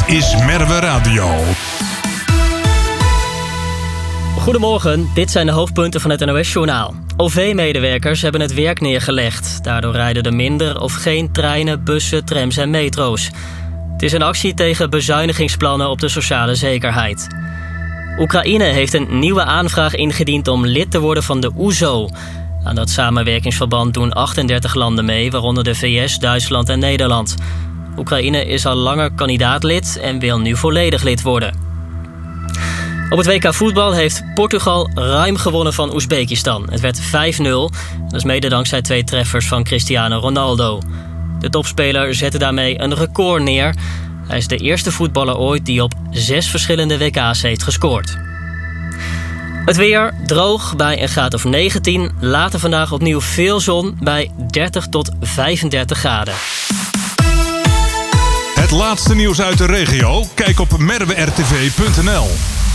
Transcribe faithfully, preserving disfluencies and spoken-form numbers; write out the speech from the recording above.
is Merwe Radio. Goedemorgen, dit zijn de hoofdpunten van het N O S-journaal. O V-medewerkers hebben het werk neergelegd. Daardoor rijden er minder of geen treinen, bussen, trams en metro's. Het is een actie tegen bezuinigingsplannen op de sociale zekerheid. Oekraïne heeft een nieuwe aanvraag ingediend om lid te worden van de O E Z O. Aan dat samenwerkingsverband doen achtendertig landen mee, waaronder de V S, Duitsland en Nederland. Oekraïne is al langer kandidaatlid en wil nu volledig lid worden. Op het W K voetbal heeft Portugal ruim gewonnen van Oezbekistan. Het werd vijf nul, dat is mede dankzij twee treffers van Cristiano Ronaldo. De topspeler zette daarmee een record neer. Hij is de eerste voetballer ooit die op zes verschillende W K's heeft gescoord. Het weer droog bij een graad of negentien. Later vandaag opnieuw veel zon bij dertig tot vijfendertig graden. Het laatste nieuws uit de regio? Kijk op merwe r t v punt n l.